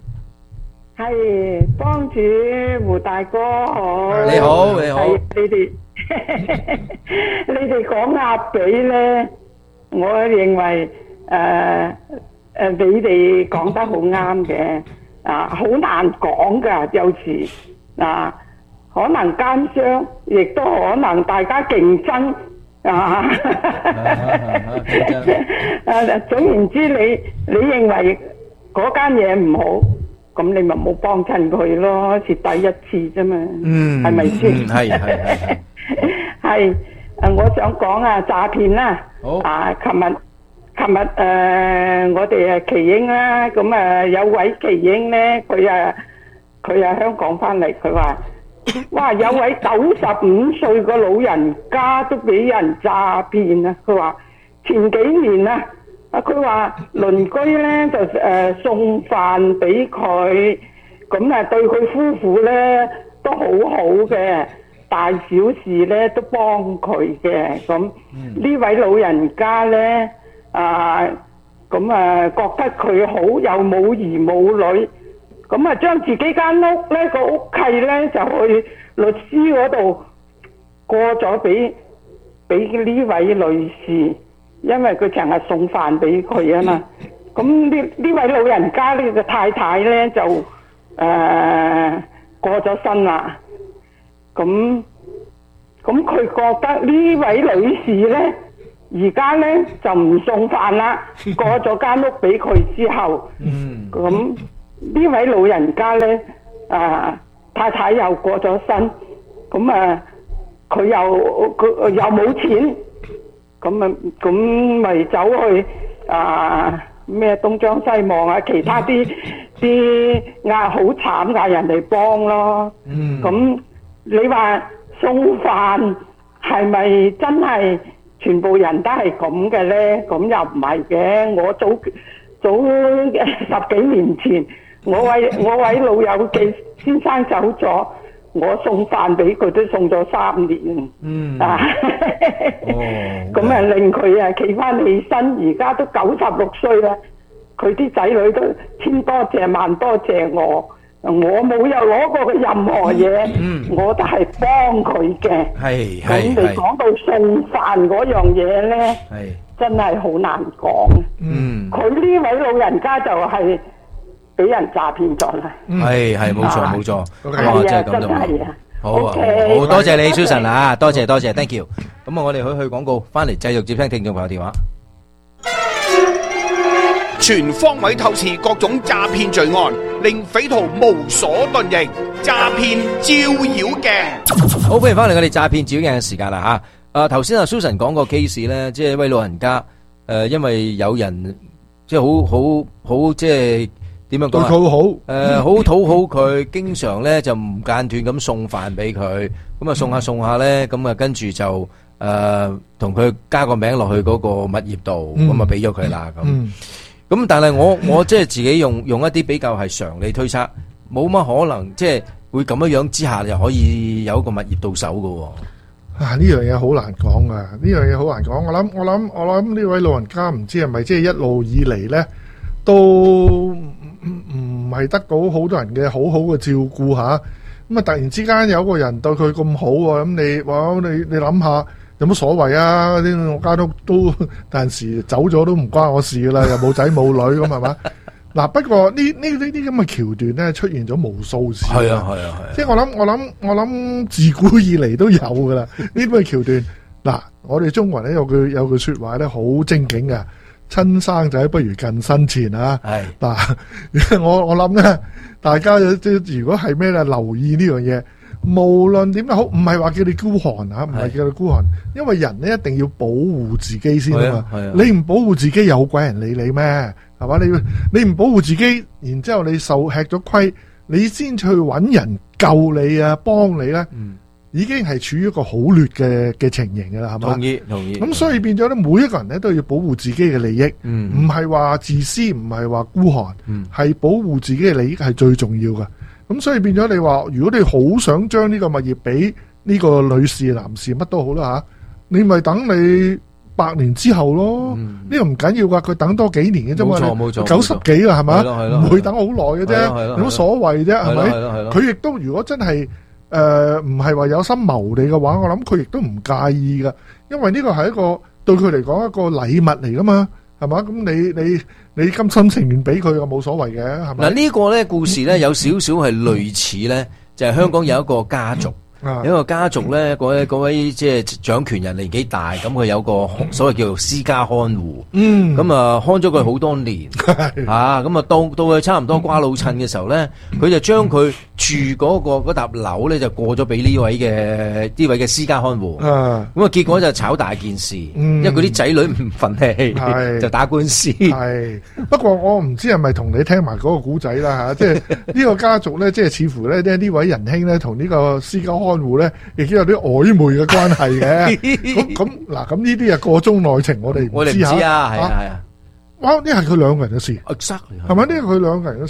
[SPEAKER 20] 係幫主胡大哥好，
[SPEAKER 2] 你好你好，
[SPEAKER 20] 你哋你哋講鴨髀咧，我認為誒誒你哋講得好啱嘅，啊好難講噶，有時啊可能奸商，亦都可能大家競爭啊，誒總言之，你你認為嗰間嘢唔好。咁你咪冇幫襯佢咯，蝕底一次啫嘛，
[SPEAKER 2] 嗯，
[SPEAKER 20] 係咪先？
[SPEAKER 2] 係係係
[SPEAKER 20] 係，誒，我想講啊，詐騙啦，
[SPEAKER 2] 好
[SPEAKER 20] 啊，琴日琴日誒，我哋誒奇英啦，咁誒有位奇英咧，佢啊佢啊香港翻嚟，佢話，哇，有位九十五歲個老人家都俾人詐騙啊！佢話前幾年啊。啊！佢話鄰居咧就誒、呃、送飯俾佢，咁啊對佢夫婦咧都好好嘅。 大小事咧都幫佢嘅。咁呢位老人家咧啊，咁啊覺得佢好又冇兒冇女，咁啊將自己間屋咧個屋契咧就去律師嗰度過咗俾俾呢位女士，因為佢成日送飯俾佢啊嘛。咁呢呢位老人家呢個太太咧就誒、呃、過咗身啦。咁咁佢覺得呢位女士咧而家咧就唔送飯啦，過咗間屋俾佢之後，咁呢位老人家咧啊太太又過咗身，咁啊佢又佢又冇錢，咁啊咁咪走去啊咩東張西望啊，其他啲啲嗌好慘嗌人哋幫咯。咁、嗯、你話送飯係咪真係全部人都係咁嘅咧？咁又唔係嘅。我早早十幾年前，我位我位老友記先生走咗，我送飯俾佢都送咗三年。嗯啊，咁啊、哦、令佢啊企翻起身，而家都九十六歲啦。佢啲仔女都千多謝萬多謝我，我冇有攞過佢任何嘢，嗯、我都係幫佢嘅。係係。咁你講到送飯嗰樣嘢咧，真係好難講。嗯，佢呢位老人家就係俾人詐騙咗啦。
[SPEAKER 2] 係係冇錯冇錯，
[SPEAKER 20] 係啊真係啊。
[SPEAKER 2] 好啊，好多謝你 Susan 啊，多謝多謝 ，thank you。咁啊，我哋去去廣告，翻嚟繼續接聽聽眾朋友電話。
[SPEAKER 7] 全方位透視各種詐騙罪案，令匪徒無所遁形。詐騙照妖鏡，
[SPEAKER 2] 好，歡迎翻嚟我哋詐騙照妖鏡嘅時間啦吓。誒，頭先阿 Susan 講個 case 咧，即係一位老人家誒，因為有人即係好好好即係點樣講啊？對佢好，誒，好討好佢，經常咧就唔間斷咁送飯俾佢，咁啊送下送下咧，咁啊跟住就誒同佢加個名落去嗰個物業度，咁啊俾咗佢啦咁。咁但係我我即係自己用用一啲比較係常理推測，冇乜可能即係會咁樣樣之下就可以有一個物業到手噶。啊，呢樣嘢好難講啊！呢樣嘢好難講。我諗我諗我諗呢位老人家唔知係咪即係一路以嚟咧都唔唔係得到好多人嘅好好嘅照顧吓。咁啊突然之間有個人對佢咁好喎，咁你哇你你諗下。有乜所謂啊？啲我間屋都但時走咗都唔關我事噶啦，又冇仔冇女咁係嘛？嗱，不過呢呢呢啲咁嘅橋段咧出現咗無數次。係啊係啊係。即係我諗我諗我諗自古以嚟都有噶啦呢啲咁嘅橋段。嗱，我哋中國人咧有句有句說話咧好正經嘅，親生仔不如近身錢啊。係嗱，我我諗咧，大家即如果係咩咧，留意呢樣嘢。無論點都好，唔係話叫你孤寒吓，唔係叫你孤寒，因為人咧一定要保護自己先啊嘛。你唔保護自己，有鬼人理你咩？係嘛？你你唔保護自己，然之後你受吃咗虧，你先去揾人救你啊，幫你咧，嗯、已經係處於一個好劣嘅嘅情形噶啦，係嘛？同意同意。咁所以變咗咧，每一個人咧都要保護自己嘅利益，唔係話自私，唔係話孤寒，係、嗯、保護自己嘅利益係最重要噶。咁所以變咗你話，如果你好想將呢個物業俾呢個女士、男士乜都好啦吓，你咪等你百年之後咯。呢、嗯、個唔緊要噶，佢等多幾年嘅啫嘛。冇錯冇錯，九十幾啦係咪？唔會等好耐嘅啫，有乜所謂啫？係咪？佢亦都如果真係誒唔係話有心謀你嘅話，我諗佢亦都唔介意噶，因為呢個係一個對佢嚟講一個禮物嚟噶嘛。係嘛？咁你你你甘心情願俾佢又冇所謂嘅，係咪？嗱呢個咧故事咧有少少係類似咧，就係香港有一個家族，有一個家族咧，嗰位嗰位即係掌權人年紀大，咁佢有個所謂叫做私家看護，嗯，咁啊看咗佢好多年，吓咁啊到到佢差唔多瓜老襯嘅時候咧，佢就將佢住嗰個嗰笪樓咧就過咗俾呢位嘅呢位嘅私家看護，咁啊結果就炒大件事，因為佢啲仔女唔忿氣，就打官司。係不過我唔知係咪同你聽埋嗰個古仔啦吓，即係呢個家族咧，即係似乎咧呢位仁兄咧同呢個私家看護咧，亦都有啲曖昧嘅關係嘅。咁咁嗱，咁呢啲啊個中內情，我哋唔知啊，係啊係啊。哇！呢係佢兩個人嘅事，係咪？呢係佢兩個人嘅事。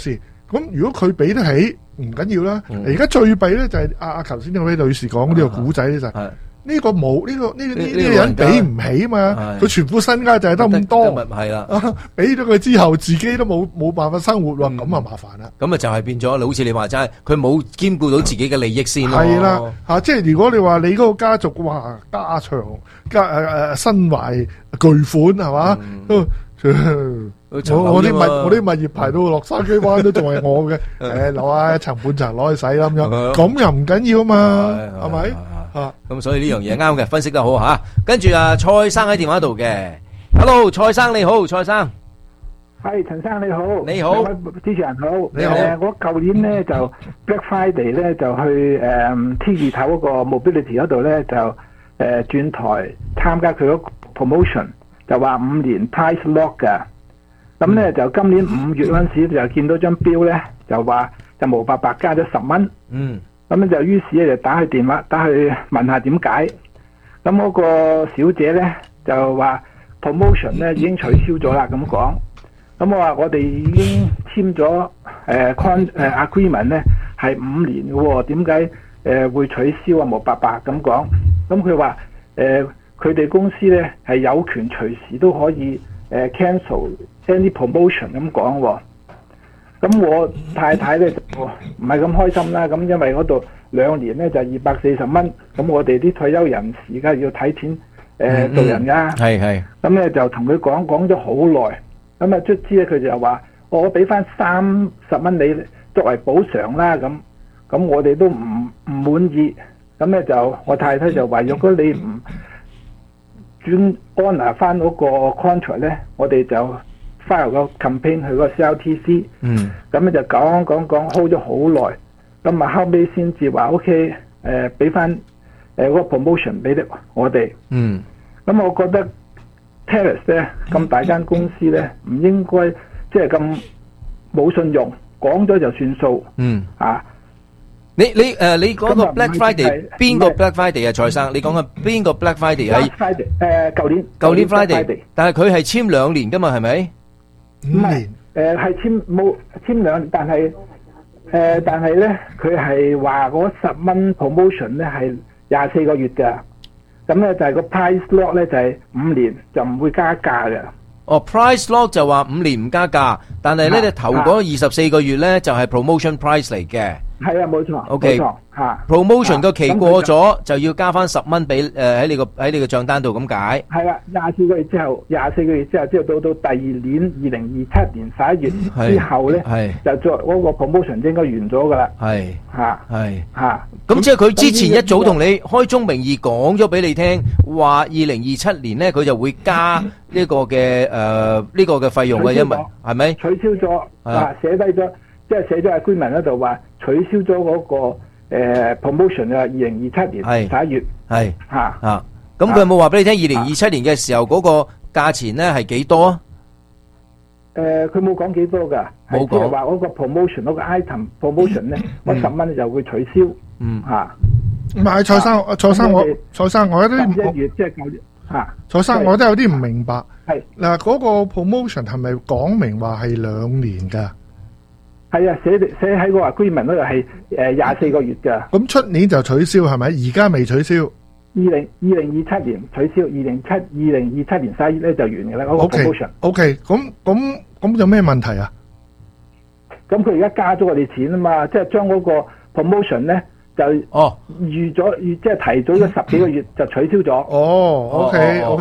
[SPEAKER 9] 咁如果佢俾得起，唔緊要啦。而家最弊咧就係阿阿頭先呢位女士講呢個古仔咧就係。呢個冇呢個呢呢呢個人俾唔起嘛，佢全副身家就係得咁多，
[SPEAKER 2] 係啦，
[SPEAKER 9] 俾咗佢之後自己都冇冇辦法生活喎，咁啊麻煩啦。
[SPEAKER 2] 咁啊就係變咗，好似你話齋，佢冇兼顧到自己嘅利益先咯。
[SPEAKER 9] 係啦，嚇，即係如果你話你嗰個家族哇家長家誒誒身懷巨款係嘛？我我啲物我啲物業排到落筲箕灣都仲係我嘅，誒攞下一層半層攞去洗啦咁樣，咁又唔緊要嘛，係咪？
[SPEAKER 2] 啊，咁所以呢樣嘢啱嘅，分析得好吓。跟住啊，蔡生喺電話度嘅 ，Hello， 蔡生你好，蔡生，
[SPEAKER 21] 係陳生你好，
[SPEAKER 2] 你好，
[SPEAKER 21] 主持人好，
[SPEAKER 2] 你好。
[SPEAKER 21] 誒，我舊年咧就 Black Friday 咧就去誒 T 字頭嗰個 Mobility 嗰度咧就誒轉台參加佢嗰個 promotion，就話五年 price lock 噶。咁咧就今年五月嗰陣時就見到張標咧，就話就毛伯伯加咗十蚊。
[SPEAKER 2] 嗯。
[SPEAKER 21] 咁咧就於是咧就打去電話，打去問下點解。咁嗰個小姐咧就話 promotion 咧已經取消咗啦，咁講。咁我話我哋已經簽咗誒 con 誒 agreement 咧係五年嘅喎，點解誒會取消啊？毛伯伯咁講。咁佢話誒佢哋公司咧係有權隨時都可以誒 cancel any promotion 咁講喎。咁我太太咧就唔係咁開心啦，咁因為嗰度兩年咧就二百四十蚊，咁我哋啲退休人士而家要睇錢誒、呃嗯、做人噶，
[SPEAKER 2] 係係，
[SPEAKER 21] 咁咧就同佢講講咗好耐，咁啊卒之咧佢就話我俾翻三十蚊你作為補償啦，咁咁我哋都唔唔滿意，咁咧就我太太就話如果你唔轉 honour 翻嗰個 contract 咧，我哋就file 個 campaign 去個 C L T C，
[SPEAKER 2] 嗯，
[SPEAKER 21] 咁咧就講講講 hold 咗好耐，咁啊後尾先至話 OK， 誒俾翻誒嗰個 promotion 俾啲我哋，
[SPEAKER 2] 嗯，
[SPEAKER 21] 咁我覺得 Terrace 咧咁大間公司咧唔應該即係咁冇信用，講咗就算數，
[SPEAKER 2] 嗯，
[SPEAKER 21] 啊，
[SPEAKER 2] 你你誒你講個 Black Friday 邊個 Black Friday 啊？蔡生，你講嘅邊個 Black Friday 啊
[SPEAKER 21] ？Black Friday 誒舊年
[SPEAKER 2] 舊年 Friday， 但係佢係簽兩年㗎嘛，係咪？
[SPEAKER 21] 唔係，誒係簽冇簽兩，但係誒、呃、但係咧，佢係話嗰十蚊 promotion 咧係廿四個月㗎，咁咧就係個 price lock 咧就係五年就唔會加價嘅。
[SPEAKER 2] 哦 ，price lock 就話五年唔加價，但係咧你頭嗰二十四個月咧就係 promotion price 嚟嘅。
[SPEAKER 21] 係啊，冇錯。
[SPEAKER 2] O K，
[SPEAKER 21] 嚇
[SPEAKER 2] promotion 個期過咗就要加翻十蚊俾誒喺你個喺你個帳單度咁解。
[SPEAKER 21] 係啦，廿四個月之後，廿四個月之後，之後到到第二年二零二七年十一月之後咧，就再嗰個 promotion 應該完咗㗎啦。
[SPEAKER 2] 係
[SPEAKER 21] 嚇
[SPEAKER 2] 係
[SPEAKER 21] 嚇。
[SPEAKER 2] 咁即係佢之前一早同你開宗明義講咗俾你聽，話二零二七年咧佢就會加呢個嘅誒呢個嘅費用嘅，因為係咪
[SPEAKER 21] 取消咗啊？寫低咗。即係寫咗喺 agreement 嗰度話取消咗嗰、那個、呃、promotion 啊，二零二七年十一月
[SPEAKER 2] 係
[SPEAKER 21] 嚇
[SPEAKER 2] 嚇，咁佢有冇話俾你聽？二零二七年嘅時候嗰個價錢咧係幾多啊？
[SPEAKER 21] 誒，佢冇講幾多㗎，係即係話嗰個 promotion 嗰個 item promotion 咧，嗰十蚊就會取消。
[SPEAKER 2] 嗯
[SPEAKER 21] 嚇，
[SPEAKER 9] 唔係蔡生，蔡生我蔡生我有啲
[SPEAKER 21] 一月即係舊年嚇。
[SPEAKER 9] 蔡生我都有啲唔明白。
[SPEAKER 21] 係
[SPEAKER 9] 嗱，嗰個 promotion 係咪講明話係兩年㗎？
[SPEAKER 21] 係啊，寫寫喺個 agreement 嗰度係誒廿四個月㗎。
[SPEAKER 9] 咁出年就取消係咪？而家未取消。
[SPEAKER 21] 二零二零二七年取消，二零七二零二七年十一月咧就完嘅啦。嗰個 promotion。O
[SPEAKER 9] K，咁咁咁有咩問題啊？
[SPEAKER 21] 咁佢而家加咗我哋錢啊嘛，即係將嗰個 promotion 咧就
[SPEAKER 2] 哦
[SPEAKER 21] 預咗預即係提早咗十幾個月就取消咗。
[SPEAKER 9] 哦，O K O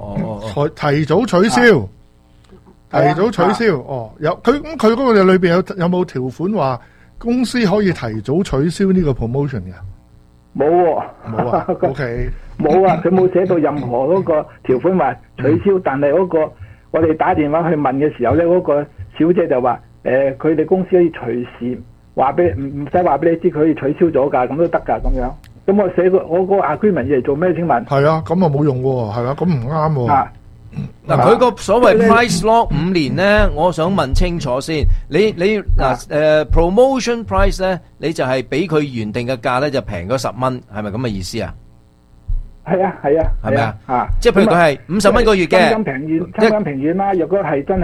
[SPEAKER 9] K，提提早取消。提早取消，啊、哦，有佢咁佢嗰個裏邊有有冇條款話公司可以提早取消呢個 promotion 嘅？
[SPEAKER 21] 冇喎，
[SPEAKER 9] 冇啊。O K，
[SPEAKER 21] 冇啊，佢冇寫到任何嗰個條款話取消，嗯、但係嗰、嗰個我哋打電話去問嘅時候咧，嗰、嗰個小姐就話誒，佢、呃、哋公司可以隨時話俾唔唔使話俾你知，佢可以取消咗㗎，咁都得㗎咁樣。咁我寫個我個 agreement 嚟做咩？請問？
[SPEAKER 9] 係啊，咁啊冇用喎，係啊，咁唔啱喎。啊
[SPEAKER 2] 嗱，佢個所謂 price lock 五年咧，我想問清楚先。你你嗱誒 promotion price 咧，你就係俾佢原定嘅價咧，就平咗十蚊，係咪咁嘅意思啊？
[SPEAKER 21] 係啊，係啊，
[SPEAKER 2] 係咪啊？
[SPEAKER 21] 啊，
[SPEAKER 2] 即係譬如佢係五十蚊個月嘅，
[SPEAKER 21] 貪金平遠，貪金平遠啦。若果係真係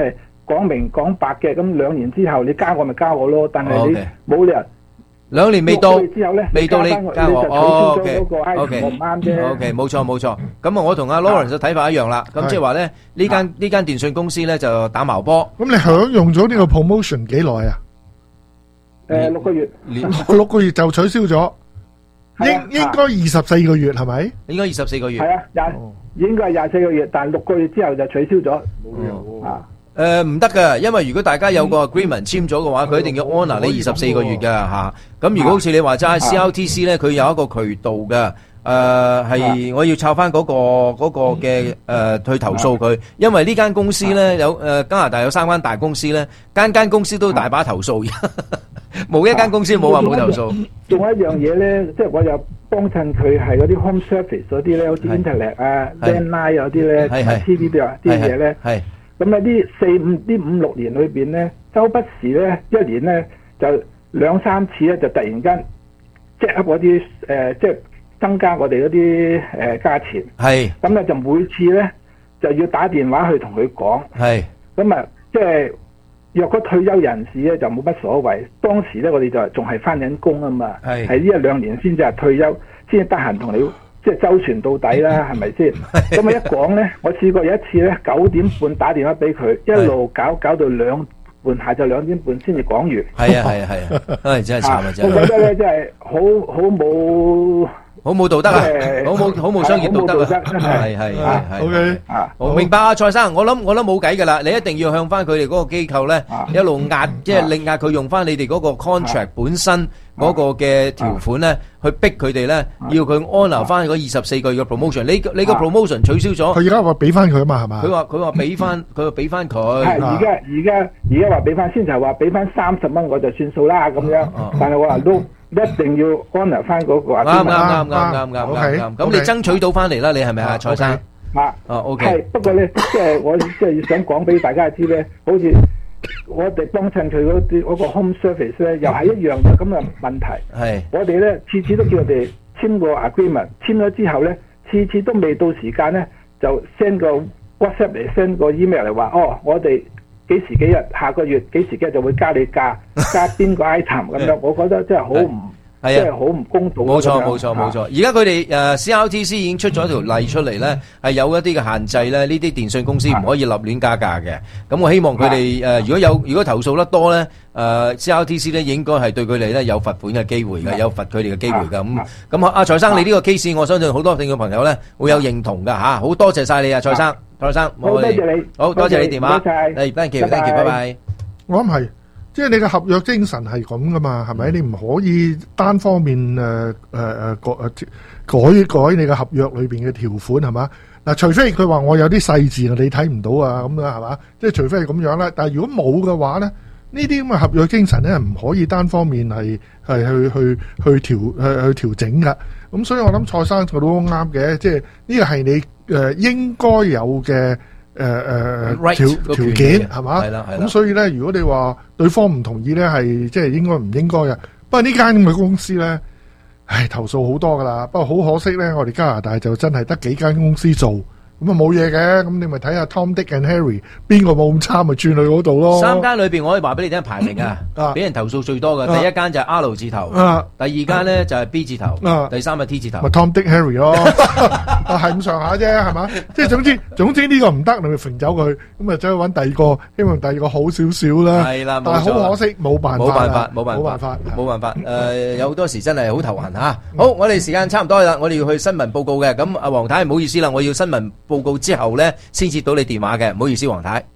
[SPEAKER 21] 講明講白嘅，咁兩年之後你加我咪加我咯，但係你
[SPEAKER 2] OK
[SPEAKER 21] 冇理由
[SPEAKER 2] 兩年未到，
[SPEAKER 21] 六個月之後咧，
[SPEAKER 2] 未到你
[SPEAKER 21] 加返我
[SPEAKER 2] 加我，
[SPEAKER 21] 你就取消
[SPEAKER 2] 哦
[SPEAKER 21] 咗嗰個
[SPEAKER 2] ，OK，
[SPEAKER 21] item，我唔啱啫。
[SPEAKER 2] OK，冇錯冇錯。咁啊，我同阿 Lawrence 嘅睇法一樣啦。咁即係話咧，呢間呢間電信公司咧就打矛波。
[SPEAKER 9] 咁你享用咗呢個 promotion 幾耐啊？
[SPEAKER 21] 誒，六個月，
[SPEAKER 9] 六個月就取消咗，應應該二十四個月係咪？
[SPEAKER 2] 應該二十四個月。
[SPEAKER 21] 係啊，廿應該係廿四個月，但係六個月之後就取消咗。啊。
[SPEAKER 2] 誒唔得㗎，因為如果大家有個 agreement 簽咗嘅話，佢一定要 honour 你二十四個月㗎嚇。咁如果好似你話齋 C R T C 咧，佢有一個渠道嘅，誒係我要抄翻嗰個嗰個嘅誒去投訴佢，因為呢間公司咧有誒加拿大有三間大公司咧，間間公司都大把投訴，冇一間公司冇話冇投訴。
[SPEAKER 21] 仲有一樣嘢咧，即係我又幫襯佢係嗰啲 home service 嗰啲咧，好似 internet 啊、landline 嗰啲咧，同埋 T V 都有啲嘢咧。
[SPEAKER 2] 係。咁
[SPEAKER 21] 喺呢四五呢五六年裏邊咧，周不時咧一年咧就兩三次咧就突然間 jack up 嗰啲誒，即係增加我哋嗰啲誒價錢。
[SPEAKER 2] 係。
[SPEAKER 21] 咁咧就每次咧就要打電話去同佢講。
[SPEAKER 2] 係。咁
[SPEAKER 21] 啊，即係若果退休人士咧就冇乜所謂。當時咧我哋就仲係翻緊工啊嘛。係。係呢一兩年先至係退休，先至得閒同你。即係周旋到底啦，係咪先？咁啊一講咧，我試過有一次咧，九點半打電話俾佢，一路搞搞到兩半，下晝兩點半先至講完。
[SPEAKER 2] 係啊係啊係啊，唉真係慘啊真係。
[SPEAKER 21] 我覺得咧真係好好冇。
[SPEAKER 2] 好冇道德啊！好冇好冇商業道德啊！係係係係。O K 啊，我明白啊，蔡生，我諗我諗冇計㗎啦，你一定要向翻佢哋嗰個機構咧，一路壓，即係力壓佢用翻你哋嗰個 contract 本身嗰個嘅條款咧，去逼佢哋咧，要佢 honour 翻嗰二十四個月嘅 promotion。你你個 promotion 取消咗，
[SPEAKER 9] 佢而家話俾翻佢啊嘛，係嘛？
[SPEAKER 2] 佢話佢話俾翻，佢話俾翻佢。
[SPEAKER 21] 係而家而家而家話俾翻，先就係話俾翻三十蚊我就算數啦咁樣。但係我話都。一定要 honour 翻嗰個。啱
[SPEAKER 2] 啱啱啱啱啱啱。咁你爭取到翻嚟啦，你係咪啊，蔡生？
[SPEAKER 21] 啊，
[SPEAKER 2] 哦 OK。
[SPEAKER 21] 係不過咧，即係我即係想講俾大家知咧，好似我哋幫襯佢嗰啲嗰個 home service 咧，又係一樣嘅咁嘅問題。係。我哋咧次次都叫佢哋簽個 agreement，簽咗之後咧，次次都未到時間咧，就 send 個 WhatsApp 嚟 send 個 email 嚟話，哦，我哋。幾時幾日下個月幾時幾日就會加你價，加邊個 item 咁樣，我覺得真係好唔，即係好唔公道。
[SPEAKER 2] 冇錯冇錯冇錯，而家佢哋誒 C R T C 已經出咗條例出嚟咧，係有一啲嘅限制咧，呢啲電信公司唔可以立亂加價嘅。咁我希望佢哋誒，如果有如果投訴得多咧，誒 C R T C 咧應該係對佢哋咧有罰款嘅機會嘅，有罰佢哋嘅機會嘅。咁咁阿蔡生，你呢個 case 我相信好多聽眾朋友咧會有認同㗎嚇，好多謝曬你啊，蔡生。蔡生，
[SPEAKER 21] 好多謝你，
[SPEAKER 2] 好多謝你電話，嚟 thank you，thank you，拜拜。
[SPEAKER 9] 我諗係，即係你嘅合約精神係咁噶嘛，係咪？你唔可以單方面誒誒誒改改改你嘅合約裏邊嘅條款係嘛？嗱，除非佢話我有啲細節你睇唔到啊，咁樣係嘛？即係除非係咁樣啦。但係如果冇嘅話咧，呢啲咁嘅合約精神咧，唔可以單方面係係去去去調去去調整噶。咁所以我諗蔡生佢都啱嘅，即係呢個係你。誒應該有嘅誒誒條條件係嘛？咁所以咧，如果你話對方唔同意咧，係即係應該唔應該嘅。不過呢間咁嘅公司咧，唉，投訴好多噶啦。不過好可惜咧，我哋加拿大就真係得幾間公司做，咁啊冇嘢嘅。咁你咪睇下 Tom、Dick and Harry 邊個冇咁差，咪轉去嗰度咯。
[SPEAKER 2] 三間裏邊，我可以話俾你聽排名啊，俾人投訴最多嘅第一間就係 R 字頭，第二間咧就係 B 字頭，第三係 T 字頭。
[SPEAKER 9] 咪 Tom、Dick、Harry 咯。啊，係咁上下啫，係嘛？即係總之，總之呢個唔得，你咪揈走佢，咁啊走去揾第二個，希望第二個好少少啦。係啦，但係好可惜，冇辦法，
[SPEAKER 2] 冇辦法，冇辦法，
[SPEAKER 9] 冇辦法，
[SPEAKER 2] 冇辦法。誒，有好多時真係好頭痕嚇。好，我哋時間差唔多啦，我哋要去新聞報告嘅。咁阿黃太唔好意思啦，我要新聞報告之後咧，先接到你電話嘅，唔好意思，黃太。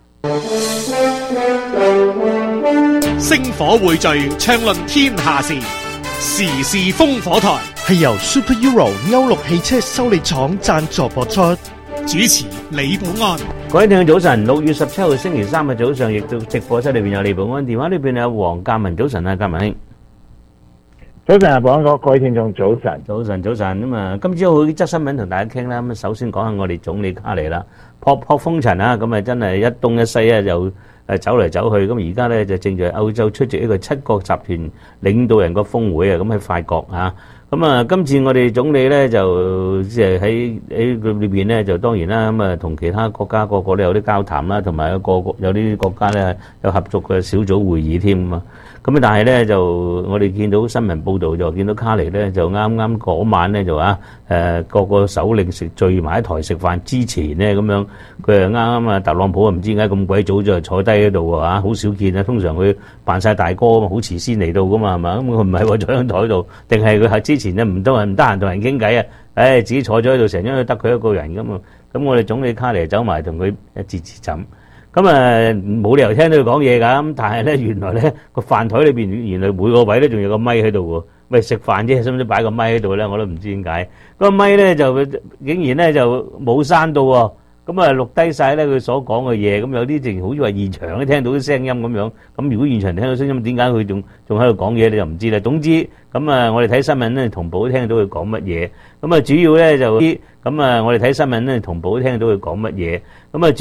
[SPEAKER 12] 星火匯聚，暢論天下事，時事烽火台。係由 Super Euro 歐陸汽車修理廠贊助播出，主持李寶安。
[SPEAKER 1] 各位聽眾早晨，六月十七號星期三嘅早上，亦都直播室裏邊有李寶安，電話裏邊有黃鑑文。早晨啊，鑑文兄。
[SPEAKER 21] 早晨啊，寶安哥，各位聽眾早晨，
[SPEAKER 1] 早晨，早晨。咁啊，今朝有啲則新聞同大家傾啦。咁啊，首先講下我哋總理卡尼啦，撲撲風塵啊，咁啊真係一東一西啊，又誒走嚟走去。咁而家咧就正在歐洲出席一個七國集團領導人個峰會啊，咁喺法國啊。 咁啊，今次我哋總理咧就即係喺喺佢裏邊咧，就當然啦，咁啊同其他國家個個都有啲交談啦，同埋有個個有啲國家咧有合作嘅小組會議添啊。咁啊，但係咧就我哋見到新聞報導就見到卡尼咧就啱啱嗰晚咧就話誒個個首領食聚埋一台食飯之前咧咁樣，佢係啱啱啊特朗普啊唔知點解咁鬼早就坐低喺度啊，好少見啊！通常佢扮晒大哥啊嘛，好遲先嚟到噶嘛係嘛？咁佢唔係喎，坐喺台度，定係佢係之前咧唔得唔得閒同人傾偈啊？誒自己坐咗喺度，成日都得佢一個人噶嘛。咁我哋總理卡尼走埋同佢一節節枕。咁啊冇理由聽到佢講嘢㗎，咁但係咧原來咧個飯台裏邊原來每個位咧仲有個咪喺度喎，喂食飯啫，使唔使擺個咪喺度咧？我都唔知點解。嗰個咪咧就竟然咧就冇閂到喎，咁啊錄低晒咧佢所講嘅嘢，咁有啲淨好似話現場都聽到啲聲音咁樣。咁如果現場聽到聲音，點解佢仲仲喺度講嘢你就唔知啦。總之咁啊，我哋睇新聞咧同步都聽到佢講乜嘢。咁啊主要咧就咁啊，我哋睇新聞咧同步都聽到佢講乜嘢。咁啊。